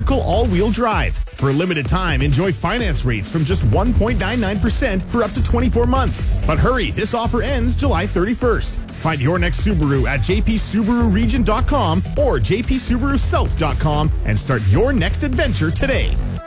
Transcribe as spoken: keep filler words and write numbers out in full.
symmetrical all-wheel drive. For a limited time, enjoy finance rates from just one point nine nine percent for up to twenty-four months. But hurry, this offer ends July thirty-first. Find your next Subaru at j p subaru region dot com or j p subaru south dot com and start your next adventure today.